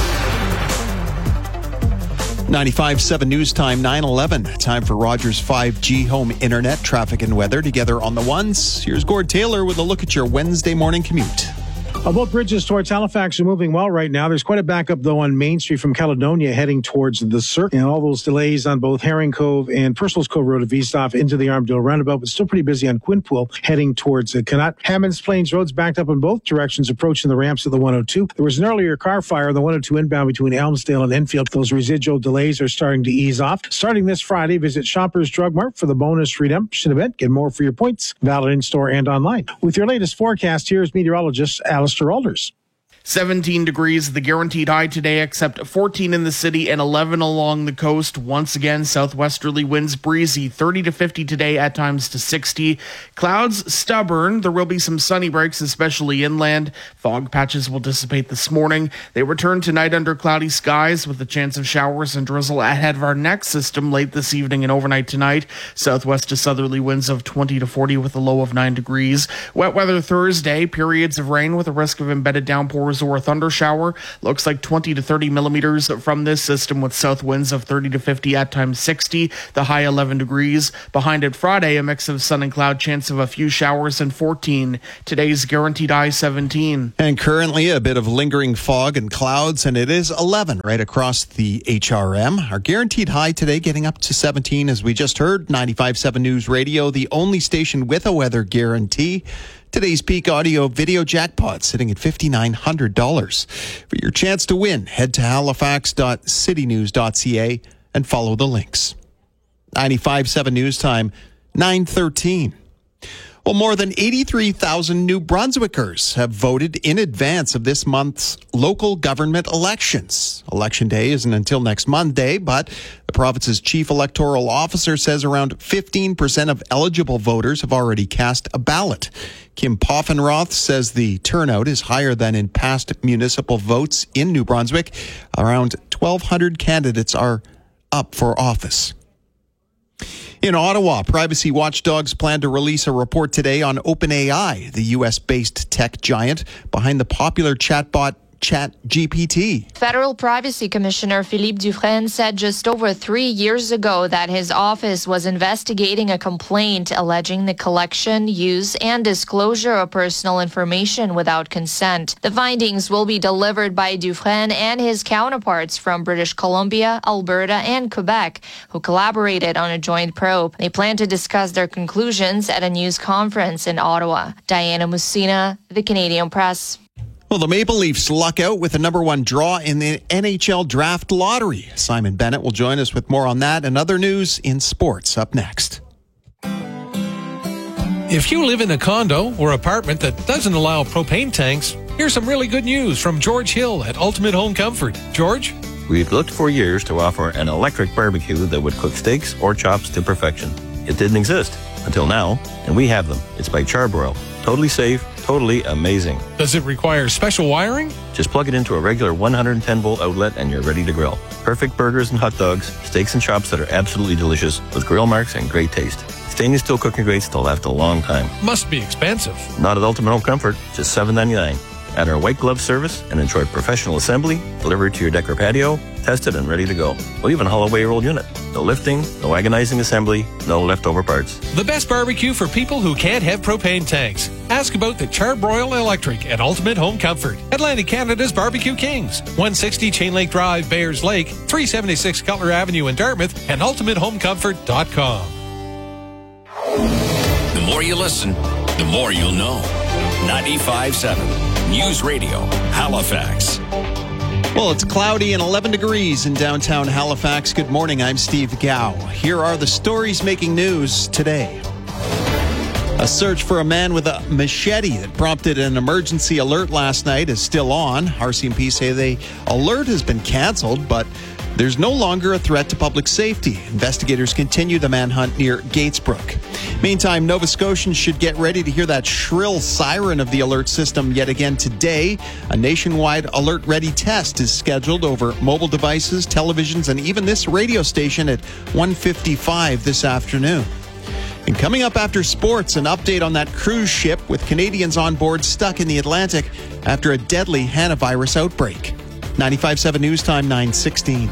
95.7 News Time, 9:11. Time for Rogers 5G home internet, traffic and weather together on the ones. Here's Gord Taylor with a look at your Wednesday morning commute. Both bridges towards Halifax are moving well right now. There's quite a backup, though, on Main Street from Caledonia heading towards the Cirque. And all those delays on both Herring Cove and Purcell's Cove Road have eased off into the Armadale Roundabout, but still pretty busy on Quinpool heading towards Canut. Hammonds Plains Road's backed up in both directions, approaching the ramps of the 102. There was an earlier car fire on the 102 inbound between Elmsdale and Enfield. Those residual delays are starting to ease off. Starting this Friday, visit Shoppers Drug Mart for the bonus redemption event. Get more for your points, valid in-store and online. With your latest forecast, here's meteorologist Alistair Alders. 17 degrees, the guaranteed high today, except 14 in the city and 11 along the coast. Once again, southwesterly winds breezy, 30 to 50 today, at times to 60. Clouds stubborn. There will be some sunny breaks, especially inland. Fog patches will dissipate this morning. They return tonight under cloudy skies with a chance of showers and drizzle ahead of our next system late this evening and overnight tonight. Southwest to southerly winds of 20 to 40 with a low of 9 degrees. Wet weather Thursday, periods of rain with a risk of embedded downpours or a thunder shower. Looks like 20 to 30 millimeters from this system with south winds of 30 to 50, at times 60, the high 11 degrees. Behind it Friday, a mix of sun and cloud, chance of a few showers, and 14. Today's guaranteed high 17. And currently a bit of lingering fog and clouds, and it is 11 right across the HRM. Our guaranteed high today getting up to 17, as we just heard. 95.7 News Radio, the only station with a weather guarantee. Today's peak audio video jackpot sitting at $5,900. For your chance to win, head to halifax.citynews.ca and follow the links. 95.7 News Time, 9:13. Well, more than 83,000 New Brunswickers have voted in advance of this month's local government elections. Election day isn't until next Monday, but the province's chief electoral officer says around 15% of eligible voters have already cast a ballot. Kim Poffenroth says the turnout is higher than in past municipal votes in New Brunswick. Around 1,200 candidates are up for office. In Ottawa, privacy watchdogs plan to release a report today on OpenAI, the U.S.-based tech giant behind the popular chatbot ChatGPT. Federal Privacy Commissioner Philippe Dufresne said just over 3 years ago that his office was investigating a complaint alleging the collection, use, and disclosure of personal information without consent. The findings will be delivered by Dufresne and his counterparts from British Columbia, Alberta, and Quebec, who collaborated on a joint probe. They plan to discuss their conclusions at a news conference in Ottawa. Diana Mussina, The Canadian Press. Well, the Maple Leafs luck out with the number one draw in the NHL Draft Lottery. Simon Bennett will join us with more on that and other news in sports up next. If you live in a condo or apartment that doesn't allow propane tanks, here's some really good news from George Hill at Ultimate Home Comfort. George? We've looked for years to offer an electric barbecue that would cook steaks or chops to perfection. It didn't exist until now, and we have them. It's by Charbroil. Totally safe, totally amazing. Does it require special wiring? Just plug it into a regular 110-volt outlet and you're ready to grill. Perfect burgers and hot dogs, steaks and chops that are absolutely delicious with grill marks and great taste. Stainless steel cooking grates that'll last a long time. Must be expensive. Not at Ultimate Home Comfort, just $7.99. Add our white glove service and enjoy professional assembly delivered to your deck or patio, tested and ready to go. We'll even haul away your old unit. No lifting, no agonizing assembly, no leftover parts. The best barbecue for people who can't have propane tanks. Ask about the Charbroil Electric at Ultimate Home Comfort. Atlantic Canada's Barbecue Kings. 160 Chain Lake Drive, Bayers Lake, 376 Cutler Avenue in Dartmouth, and ultimatehomecomfort.com. The more you listen, the more you'll know. 95.7 News Radio, Halifax. Well, it's cloudy and 11 degrees in downtown Halifax. Good morning, I'm Steve Gow. Here are the stories making news today. A search for a man with a machete that prompted an emergency alert last night is still on. RCMP say the alert has been canceled, but there's no longer a threat to public safety. Investigators continue the manhunt near Gatesbrook. Meantime, Nova Scotians should get ready to hear that shrill siren of the alert system yet again today. A nationwide alert ready test is scheduled over mobile devices, televisions, and even this radio station at 1:55 this afternoon. And coming up after sports, an update on that cruise ship with Canadians on board stuck in the Atlantic after a deadly hantavirus outbreak. 95.7 News Time, 9:16.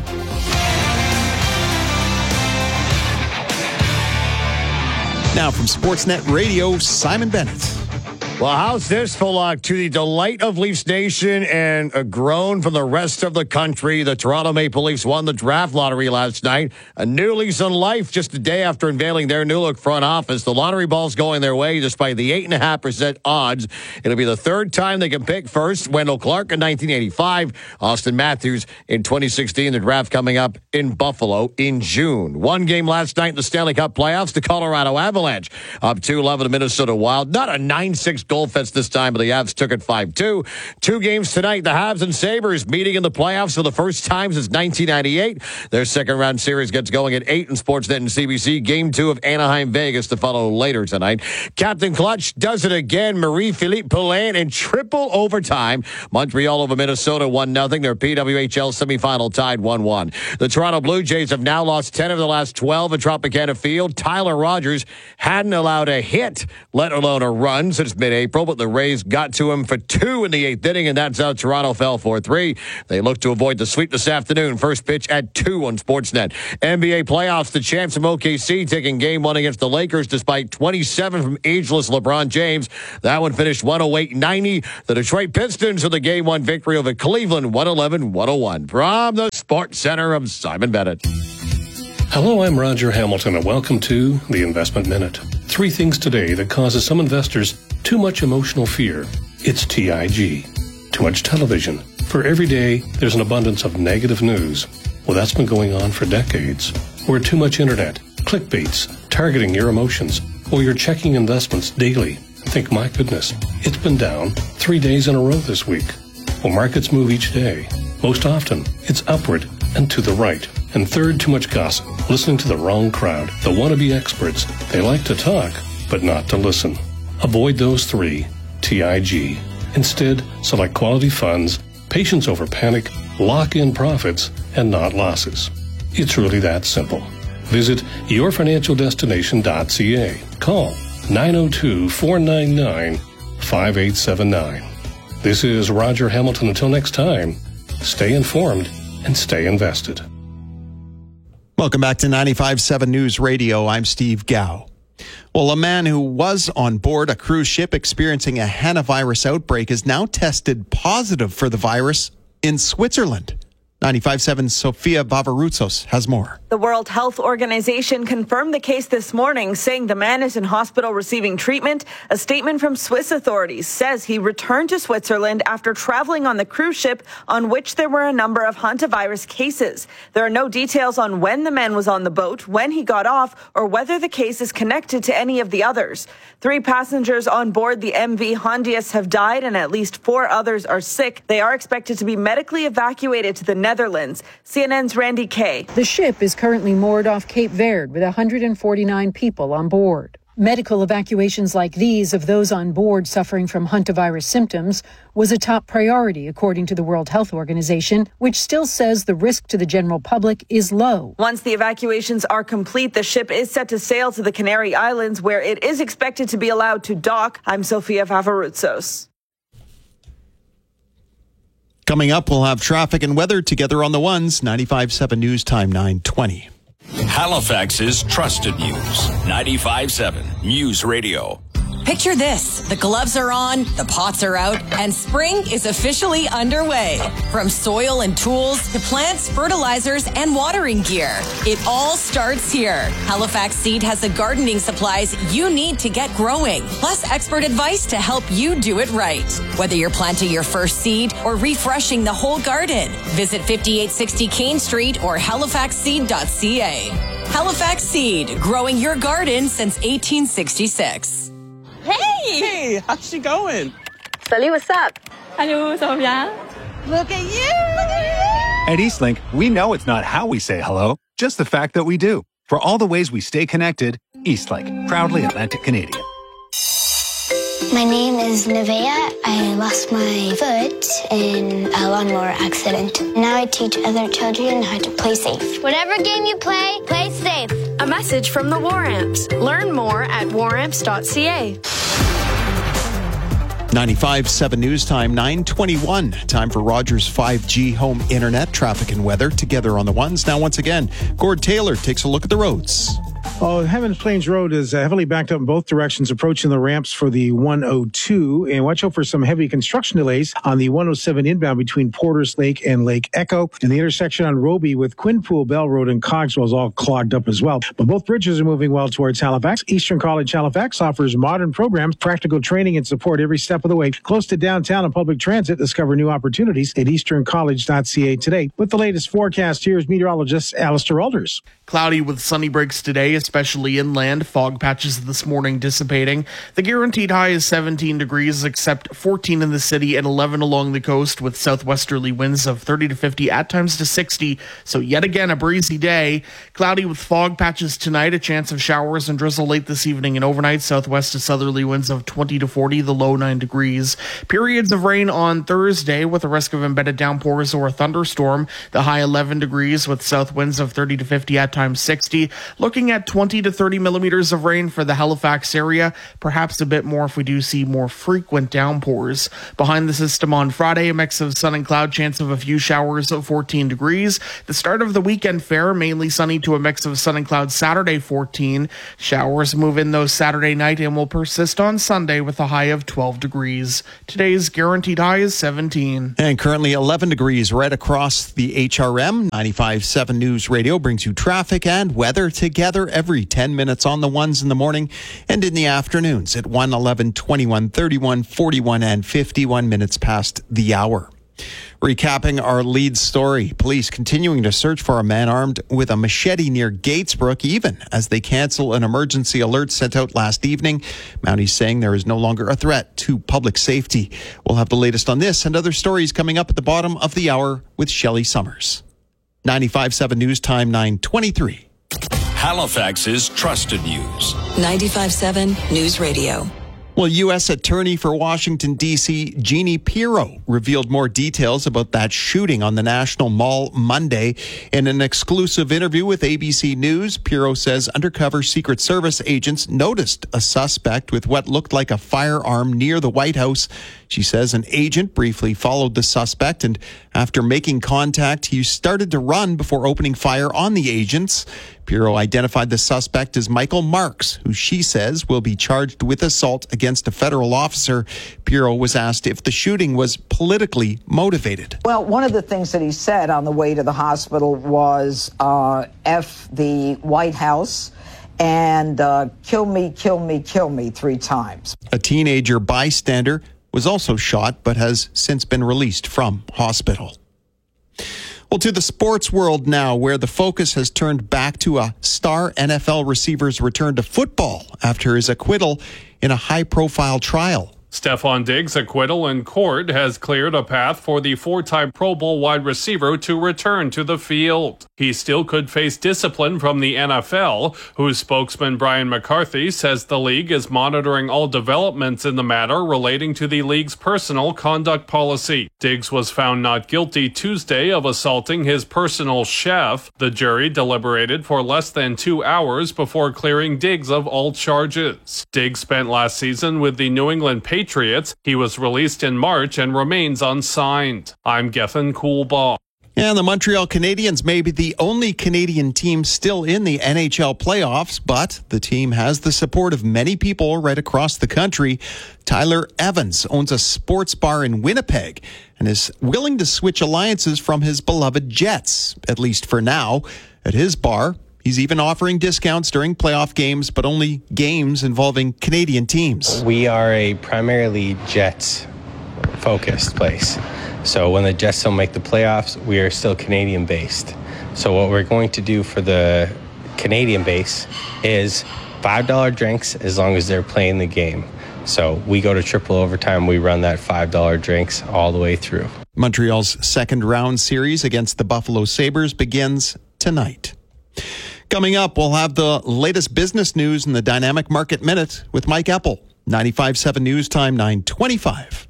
Now from Sportsnet Radio, Simon Bennett. Well, how's this, Fullock? To the delight of Leafs Nation and a groan from the rest of the country, the Toronto Maple Leafs won the draft lottery last night. A new lease on life just a day after unveiling their new look front office. The lottery ball's going their way despite the 8.5% odds. It'll be the third time they can pick first. Wendell Clark in 1985, Austin Matthews in 2016. The draft coming up in Buffalo in June. One game last night in the Stanley Cup playoffs, the Colorado Avalanche up 2-11 to Minnesota Wild. Not a 9-6 goal fest this time, but the Avs took it 5-2. 2 games tonight, the Habs and Sabres meeting in the playoffs for the first time since 1998. Their second-round series gets going at 8 in Sportsnet and CBC. Game 2 of Anaheim-Vegas to follow later tonight. Captain Clutch does it again. Marie-Philippe Poulin in triple overtime. Montreal over Minnesota 1-0. Their PWHL semifinal tied 1-1. The Toronto Blue Jays have now lost 10 of the last 12 at Tropicana Field. Tyler Rogers hadn't allowed a hit, let alone a run, since mid-April, but the Rays got to him for 2 in the 8th inning, and that's how Toronto fell 4-3. They look to avoid the sweep this afternoon. First pitch at 2 on Sportsnet. NBA playoffs, the champs from OKC taking game 1 against the Lakers despite 27 from ageless LeBron James. That one finished 108-90. The Detroit Pistons with a game 1 victory over Cleveland, 111-101. From the Sports Center, I'm Simon Bennett. Hello, I'm Roger Hamilton, and welcome to the Investment Minute. 3 things today that causes some investors too much emotional fear. It's TIG. Too much television. For every day, there's an abundance of negative news. Well, that's been going on for decades. Or too much internet. Clickbaits, targeting your emotions. Or you're checking investments daily. Think, my goodness, it's been down 3 days in a row this week. Well, markets move each day. Most often, it's upward and to the right. And third, too much gossip. Listening to the wrong crowd. The wannabe experts. They like to talk, but not to listen. Avoid those 3. TIG. Instead, select quality funds, patience over panic, lock in profits, and not losses. It's really that simple. Visit yourfinancialdestination.ca. Call 902-499-5879. This is Roger Hamilton. Until next time, stay informed and stay invested. Welcome back to 95.7 News Radio. I'm Steve Gao. Well, a man who was on board a cruise ship experiencing a hantavirus outbreak is now tested positive for the virus in Switzerland. 95.7 Sofia Vavarutsos has more. The World Health Organization confirmed the case this morning, saying the man is in hospital receiving treatment. A statement from Swiss authorities says he returned to Switzerland after traveling on the cruise ship on which there were a number of hantavirus cases. There are no details on when the man was on the boat, when he got off, or whether the case is connected to any of the others. 3 passengers on board the MV Hondius have died and at least 4 others are sick. They are expected to be medically evacuated to the Netherlands. CNN's Randy Kay. The ship is currently moored off Cape Verde with 149 people on board. Medical evacuations like these of those on board suffering from hantavirus symptoms was a top priority, according to the World Health Organization, which still says the risk to the general public is low. Once the evacuations are complete, the ship is set to sail to the Canary Islands, where it is expected to be allowed to dock. I'm Sofia Vavarutsos. Coming up, we'll have traffic and weather together on the ones. 95.7 News Time 9:20. Halifax's trusted news. 95.7 News Radio. Picture this. The gloves are on, the pots are out, and spring is officially underway. From soil and tools to plants, fertilizers, and watering gear. It all starts here. Halifax Seed has the gardening supplies you need to get growing, plus expert advice to help you do it right. Whether you're planting your first seed or refreshing the whole garden, visit 5860 Kane Street or halifaxseed.ca. Halifax Seed, growing your garden since 1866. Hey, how's she going? Salut, what's up? Hello, ça va bien? Look at you! At Eastlink, we know it's not how we say hello, just the fact that we do. For all the ways we stay connected, Eastlink, proudly Atlantic Canadian. My name is Nevaeh. I lost my foot in a lawnmower accident. Now I teach other children how to play safe. Whatever game you play, play safe. A message from the War Amps. Learn more at waramps.ca. 95.7 News Time 9:21. Time for Rogers 5G home internet, traffic and weather together on the ones. Now, once again, Gord Taylor takes a look at the roads. Oh, Heavens Plains Road is heavily backed up in both directions, approaching the ramps for the 102. And watch out for some heavy construction delays on the 107 inbound between Porters Lake and Lake Echo. And the intersection on Roby with Quinpool, Bell Road, and Cogswell is all clogged up as well. But both bridges are moving well towards Halifax. Eastern College Halifax offers modern programs, practical training, and support every step of the way. Close to downtown and public transit, discover new opportunities at easterncollege.ca today. With the latest forecast, here's meteorologist Alistair Alders. Cloudy with sunny breaks today, especially inland. Fog patches this morning dissipating. The guaranteed high is 17 degrees, except 14 in the city and 11 along the coast, with southwesterly winds of 30 to 50, at times to 60. So yet again, a breezy day. Cloudy with fog patches tonight, a chance of showers and drizzle late this evening and overnight. Southwest to southerly winds of 20 to 40, the low 9 degrees. Periods of rain on Thursday with a risk of embedded downpours or a thunderstorm. The high 11 degrees with south winds of 30 to 50, at times 60. Looking at 20 to 30 millimeters of rain for the Halifax area, perhaps a bit more if we do see more frequent downpours. Behind the system on Friday, a mix of sun and cloud, chance of a few showers of 14 degrees. The start of the weekend fair, mainly sunny to a mix of sun and cloud Saturday, 14. Showers move in those Saturday night and will persist on Sunday with a high of 12 degrees. Today's guaranteed high is 17. And currently 11 degrees right across the HRM. 95.7 News Radio brings you traffic and weather together every 10 minutes on the ones in the morning and in the afternoons at 1, 11, 21, 31, 41, and 51 minutes past the hour. Recapping our lead story, police continuing to search for a man armed with a machete near Gatesbrook, even as they cancel an emergency alert sent out last evening. Mounties saying there is no longer a threat to public safety. We'll have the latest on this and other stories coming up at the bottom of the hour with Shelley Summers. 95.7 News Time, 9:23. Halifax's trusted news. 95.7 News Radio. Well, U.S. Attorney for Washington, D.C., Jeannie Pirro revealed more details about that shooting on the National Mall Monday. In an exclusive interview with ABC News, Pirro says undercover Secret Service agents noticed a suspect with what looked like a firearm near the White House. She says an agent briefly followed the suspect, and after making contact, he started to run before opening fire on the agents. Pirro identified the suspect as Michael Marks, who she says will be charged with assault against a federal officer. Pirro was asked if the shooting was politically motivated. Well, one of the things that he said on the way to the hospital was F the White House and kill me, kill me, kill me 3 times. A teenager bystander was also shot but has since been released from hospital. Well, to the sports world now, where the focus has turned back to a star NFL receiver's return to football after his acquittal in a high-profile trial. Stephon Diggs' acquittal in court has cleared a path for the 4-time Pro Bowl wide receiver to return to the field. He still could face discipline from the NFL, whose spokesman Brian McCarthy says the league is monitoring all developments in the matter relating to the league's personal conduct policy. Diggs was found not guilty Tuesday of assaulting his personal chef. The jury deliberated for less than 2 hours before clearing Diggs of all charges. Diggs spent last season with the New England Patriots. He was released in March and remains unsigned. I'm Gethin Coolbaugh. And the Montreal Canadiens may be the only Canadian team still in the NHL playoffs, but the team has the support of many people right across the country. Tyler Evans owns a sports bar in Winnipeg and is willing to switch alliances from his beloved Jets, at least for now. At his bar, he's even offering discounts during playoff games, but only games involving Canadian teams. We are a primarily Jets-focused place. So when the Jets don't make the playoffs, we are still Canadian-based. So what we're going to do for the Canadian base is $5 drinks as long as they're playing the game. So we go to triple overtime, we run that $5 drinks all the way through. Montreal's second round series against the Buffalo Sabres begins tonight. Coming up, we'll have the latest business news in the Dynamic Market Minute with Mike Eppel. 95.7 News Time, 9:25.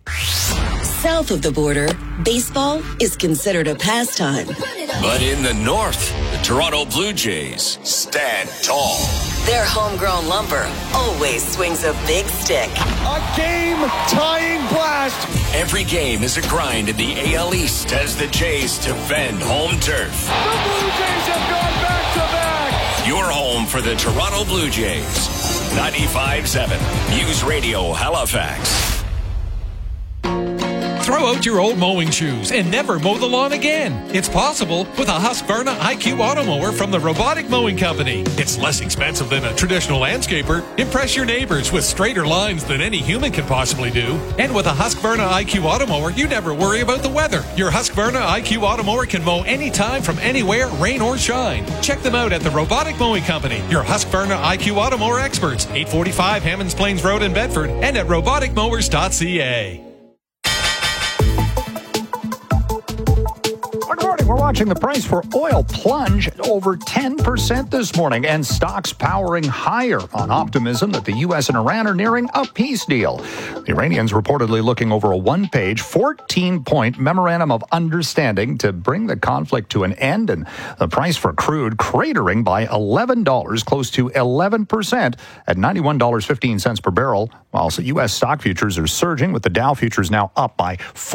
South of the border, baseball is considered a pastime. But in the north, the Toronto Blue Jays stand tall. Their homegrown lumber always swings a big stick. A game-tying blast. Every game is a grind in the AL East as the Jays defend home turf. The Blue Jays have gone back-to-back. your home for the Toronto Blue Jays. 95.7 News Radio Halifax. Throw out your old mowing shoes and never mow the lawn again. It's possible with a Husqvarna IQ Auto Mower from the Robotic Mowing Company. It's less expensive than a traditional landscaper. Impress your neighbors with straighter lines than any human can possibly do. And with a Husqvarna IQ Auto Mower, you never worry about the weather. Your Husqvarna IQ Auto Mower can mow anytime from anywhere, rain or shine. Check them out at the Robotic Mowing Company, your Husqvarna IQ Auto Mower experts, 845 Hammonds Plains Road in Bedford, and at roboticmowers.ca. We're watching the price for oil plunge over 10% this morning, and stocks powering higher on optimism that the U.S. and Iran are nearing a peace deal. The Iranians reportedly looking over a one-page, 14-point memorandum of understanding to bring the conflict to an end, and the price for crude cratering by $11, close to 11%, at $91.15 per barrel, while U.S. stock futures are surging, with the Dow futures now up by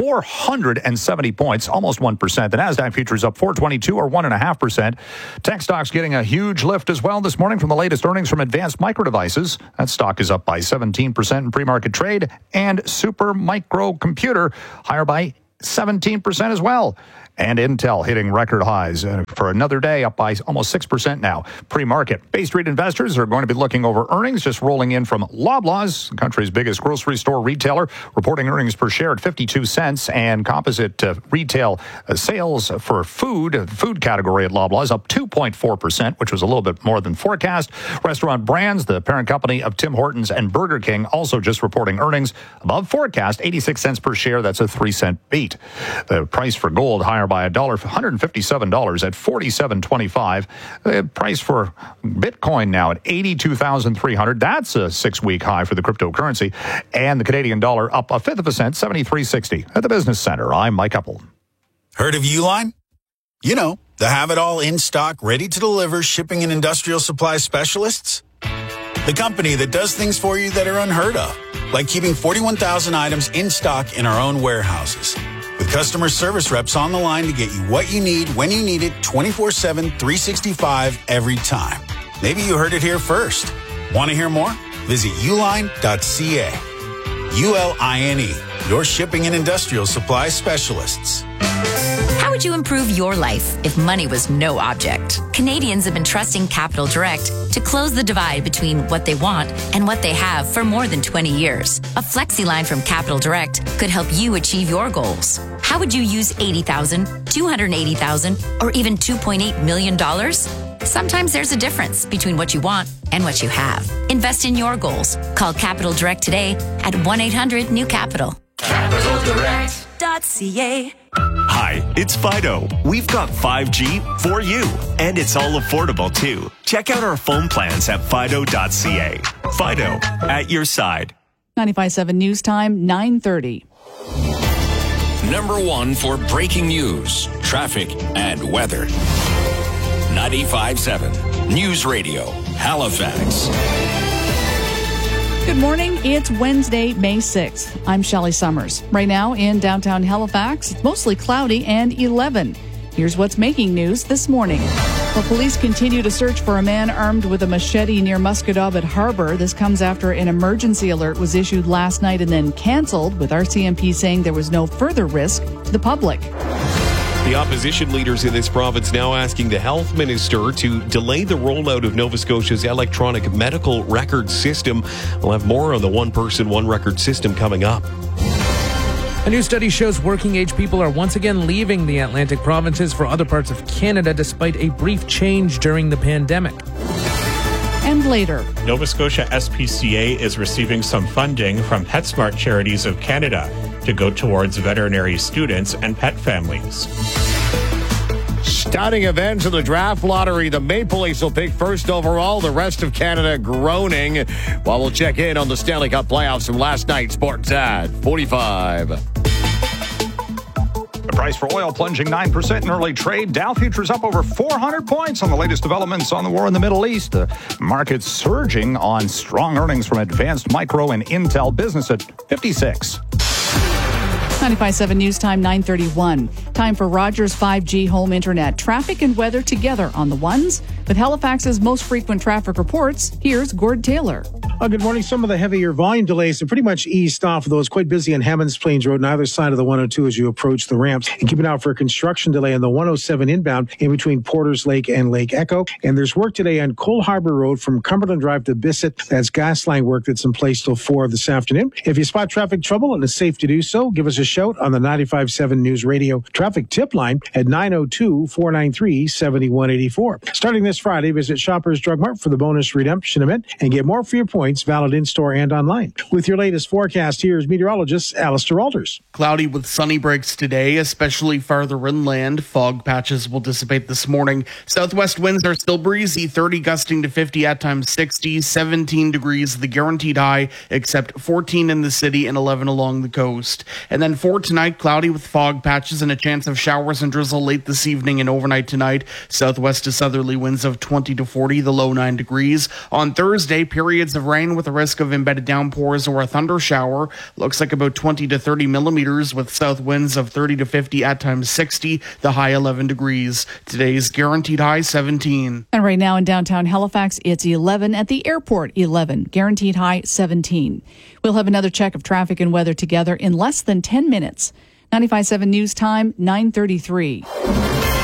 470 points, almost 1%. The Nasdaq futures up 422 or 1.5%. Tech stocks getting a huge lift as well this morning from the latest earnings from Advanced Micro Devices. That stock is up by 17% in pre-market trade, and Super Micro Computer higher by 17% as well. And Intel hitting record highs for another day, up by almost 6% now. Pre-market. Bay Street investors are going to be looking over earnings, just rolling in from Loblaws, the country's biggest grocery store retailer, reporting earnings per share at 52 cents, and composite retail sales for food category at Loblaws up 2.4%, which was a little bit more than forecast. Restaurant Brands, the parent company of Tim Hortons and Burger King, also just reporting earnings above forecast, 86 cents per share. That's a 3-cent beat. The price for gold higher by $157 at $47.25. The price for Bitcoin now at 82,300. That's a 6-week high for the cryptocurrency. And the Canadian dollar up a fifth of a cent, 73.60. At the Business Center, I'm Mike Uppel. Heard of Uline? You know, the have-it-all in-stock, ready-to-deliver shipping and industrial supply specialists. The company that does things for you that are unheard of, like keeping 41,000 items in stock in our own warehouses. With customer service reps on the line to get you what you need when you need it 24/7, 365 every time. Maybe you heard it here first. Want to hear more? Visit uline.ca. ULINE, your shipping and industrial supply specialists. How would you improve your life if money was no object? Canadians have been trusting Capital Direct to close the divide between what they want and what they have for more than 20 years. A flexi line from Capital Direct could help you achieve your goals. How would you use $80,000, $280,000, or even $2.8 million? Sometimes there's a difference between what you want and what you have. Invest in your goals. Call Capital Direct today at 1-800-NEW-CAPITAL. CapitalDirect.ca. Hi, it's Fido. We've got 5G for you, and it's all affordable too. Check out our phone plans at Fido.ca. Fido, at your side. 95.7 News Time, 9:30. Number 1 for breaking news, traffic, and weather. 95.7 News Radio, Halifax. Good morning. It's Wednesday, May 6th. I'm Shelley Summers. Right now in downtown Halifax, it's mostly cloudy and 11. Here's what's making news this morning. Well, police continue to search for a man armed with a machete near Musquodoboit Harbor. This comes after an emergency alert was issued last night and then canceled, with RCMP saying there was no further risk to the public. The opposition leaders in this province now asking the health minister to delay the rollout of Nova Scotia's electronic medical record system. We'll have more on the one-person, one-record system coming up. A new study shows working-age people are once again leaving the Atlantic provinces for other parts of Canada despite a brief change during the pandemic. And later, Nova Scotia SPCA is receiving some funding from PetSmart Charities of Canada to go towards veterinary students and pet families. Stunning events in the draft lottery. The Maple Leafs will pick first overall. The rest of Canada groaning. While we'll check in on the Stanley Cup playoffs from last night. Sports at 45. The price for oil plunging 9% in early trade. Dow futures up over 400 points on the latest developments on the war in the Middle East. The market's surging on strong earnings from Advanced Micro and Intel. Business at 56. 95.7 News Time, 9:31. Time for Rogers 5G home internet. Traffic and weather together on the ones. With Halifax's most frequent traffic reports, here's Gord Taylor. Good morning. Some of the heavier volume delays have pretty much eased off, though it's quite busy on Hammonds Plains Road on either side of the 102 as you approach the ramps. And keep an eye out for a construction delay on the 107 inbound in between Porters Lake and Lake Echo. And there's work today on Cole Harbour Road from Cumberland Drive to Bissett. That's gas line work that's in place till 4 this afternoon. If you spot traffic trouble and it's safe to do so, give us a shout on the 95.7 News Radio traffic tip line at 902-493-7184. Starting this Friday, visit Shoppers Drug Mart for the bonus redemption event and get more for your points valid in-store and online. With your latest forecast, here's meteorologist Alistair Alders. Cloudy with sunny breaks today, especially farther inland. Fog patches will dissipate this morning. Southwest winds are still breezy, 30 gusting to 50, at times 60, 17 degrees, the guaranteed high, except 14 in the city and 11 along the coast. And then for tonight, cloudy with fog patches and a chance of showers and drizzle late this evening and overnight tonight. Southwest to southerly winds of 20 to 40, the low 9 degrees. On Thursday, periods of rain with a risk of embedded downpours or a thunder shower. Looks like about 20 to 30 millimeters with south winds of 30 to 50, at times 60, the high 11 degrees. Today's guaranteed high 17. And right now in downtown Halifax, it's 11. At the airport, 11. Guaranteed high 17. We'll have another check of traffic and weather together in less than 10 minutes. 95.7 News Time, 9:33.